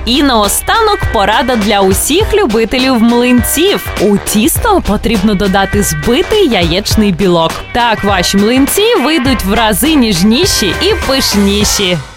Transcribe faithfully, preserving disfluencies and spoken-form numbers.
І наостанок порада для усіх любителів млинців. У тісто потрібно додати збитий яєчний білок. Так ваші млинці вийдуть в рази ніжніші і пишніші.